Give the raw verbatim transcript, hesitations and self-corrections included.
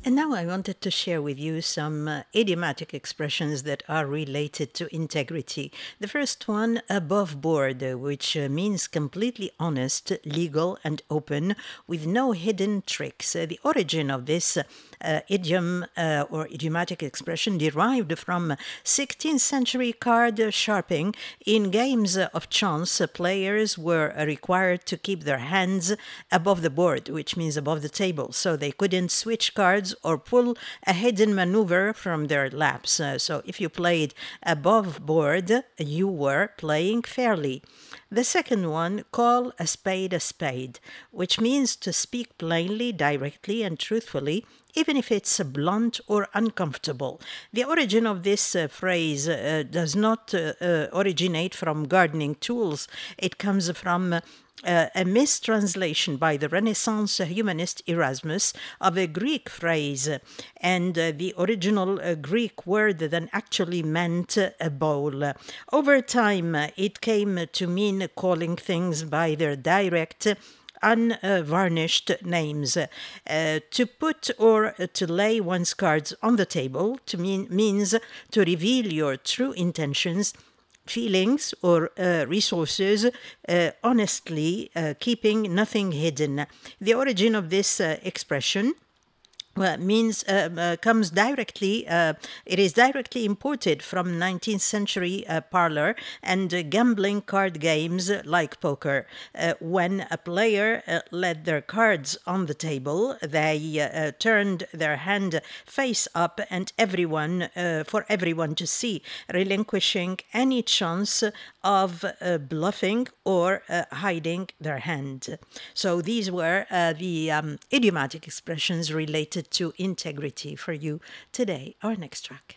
And now I wanted to share with you some uh, idiomatic expressions that are related to integrity. The first one, above board, uh, which uh, means completely honest, legal, and open, with no hidden tricks. Uh, the origin of this uh, idiom uh, or idiomatic expression derived from sixteenth century card sharping. In games of chance, uh, players were uh, required to keep their hands above the board, which means above the table, so they couldn't switch cards or pull a hidden maneuver from their laps. Uh, so if you played above board, you were playing fairly. The second one, call a spade a spade, which means to speak plainly, directly, and truthfully, even if it's blunt or uncomfortable. The origin of this uh, phrase uh, does not uh, uh, originate from gardening tools. It comes from uh, Uh, a mistranslation by the Renaissance humanist Erasmus of a Greek phrase, and uh, the original uh, Greek word then actually meant uh, a bowl. Over time, uh, it came to mean calling things by their direct, unvarnished names. Uh, to put or to lay one's cards on the table to mean means to reveal your true intentions, feelings, or uh, resources, uh, honestly, uh, keeping nothing hidden. The origin of this uh, expression well, means uh, uh, comes directly, uh, it is directly imported from nineteenth century uh, parlor and uh, gambling card games like poker. Uh, when a player uh, laid their cards on the table, they uh, uh, turned their hand face up and everyone, uh, for everyone to see, relinquishing any chance of uh, bluffing or uh, hiding their hand. So these were uh, the um, idiomatic expressions related to integrity for you today. Our next track.